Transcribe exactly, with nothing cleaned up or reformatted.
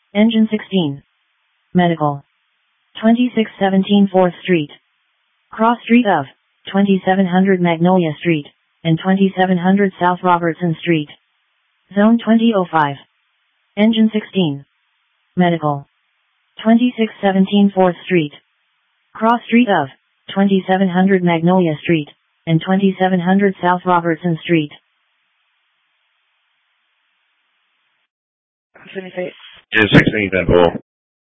Engine sixteen. Medical. twenty-six seventeen fourth Street. Cross Street of twenty-seven hundred Magnolia Street and twenty-seven hundred South Robertson Street. Zone twenty oh five. Engine sixteen. Medical. twenty-six seventeen fourth Street. Cross Street of twenty-seven hundred Magnolia Street and twenty-seven hundred South Robertson Street. Engine sixteen, ten four.